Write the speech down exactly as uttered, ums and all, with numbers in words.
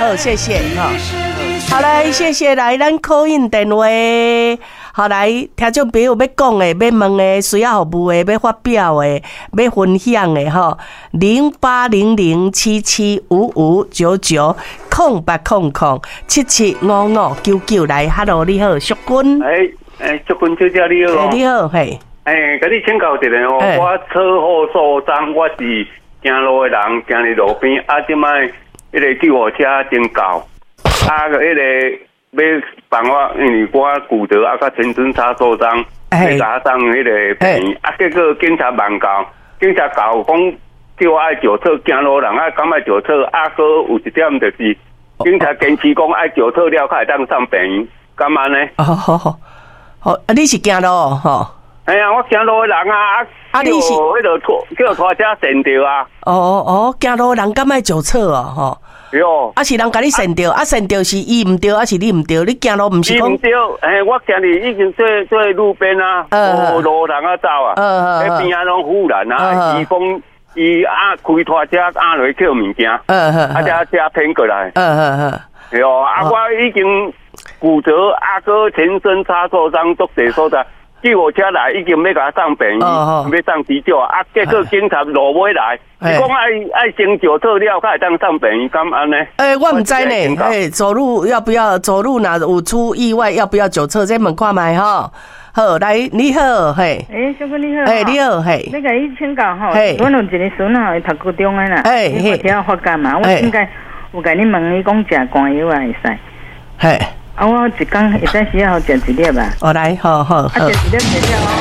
好，谢谢哈。好来，谢谢来咱call in电话。好来，听众朋友要讲的、要问的、需要服务的、要发表的、要分享的吼，零八零零七七五五九九空八空空七七五五九九来 ，Hello， 你好，淑君。 哎哎，淑君小姐你好。 你好，嘿。 哎，甲你请教一下哦，我车祸受伤，我是行路的人，行伫路边，啊，即摆迄个救护车真到，啊个迄个。要帮我，因为我骨折啊，甲全身擦受伤，要甲我送迄个病院，啊，结果警察慢到，警察搞讲叫我爱脚侧，行路人啊，敢爱脚侧，啊，哥有一点就是，警察坚持讲爱脚侧了，才会当上病院，干嘛呢？哦， 好好好，啊，你是行路吼？ 哎呀，我行路的人啊，啊，你是迄个拖叫拖车闪掉啊？ 哦哦，行路人敢爱脚侧哦，吼。 哟， 啊是人甲你闪掉，啊闪掉是伊唔对，啊是你唔对，你行路唔是讲？ 伊唔对，诶，我行哩已经做做路边啊，无路人啊走啊，迄边啊拢污染啊，伊讲伊啊开拖车压落去捡物件，啊车车偏过来，哟，啊我已经骨折，啊个全身擦受伤，足地所在。救护车来已经要甲他送病院，要送急救啊！结果警察落尾来，伊讲爱爱先脚测了，才会当送病院，敢安呢？ 诶，我唔知呢。诶，走路要不要？走路若有出意外，要不要脚测？再问看卖吼。好，来你好，嘿。 诶，小哥你好。 诶，你好，嘿。 你甲伊请教吼，阮有一个孙吼，伊读高中诶啦，伊发条发干嘛？我应该有甲你问你讲食肝药啊会使？ 嘿。 啊，我一工会使需要食一粒吧？ 哦，来，好好好。 啊，食一粒食了。